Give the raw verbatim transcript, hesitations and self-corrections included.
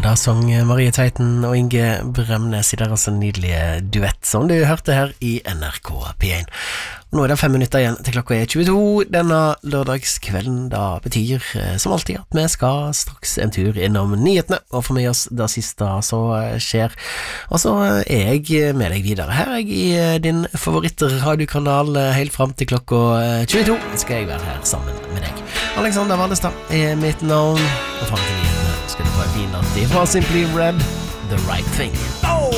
Da sang Marie Tveiten og Inge Bremnes i deres nydelige duett som du hørte her i N R K P one. Nå er det fem minutter igjen til klokka er tjueto denne lørdagskvelden. Da betyr som alltid at vi skal straks en tur innom nyhetene og få med oss det siste som skjer. Og så er jeg med deg videre her jeg, i din favorittradiokanal helt frem til klokka tjueto. Skal jeg være her sammen med deg. Alexander Vallestad er mitt navn, og frem til nyhetene skal du få en fin natt fra Simply Red, The Right Thing. Oh!